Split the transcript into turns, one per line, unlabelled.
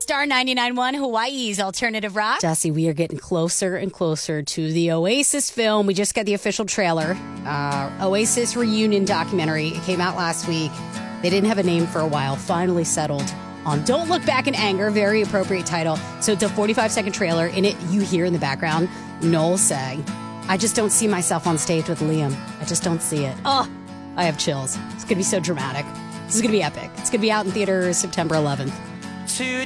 Star 99.1 Hawaii's Alternative Rock. Jesse, we are getting closer and closer to the Oasis film. We just got the official trailer. Oasis reunion documentary. It came out last week. They didn't have a name for a while. Finally settled on Don't Look Back in Anger. Very appropriate title. So it's a 45-second trailer. In it, you hear in the background Noel saying, I just don't see myself on stage with Liam. I just don't see it. Oh, I have chills. It's going to be so dramatic. This is going to be epic. It's going to be out in theaters September 11th.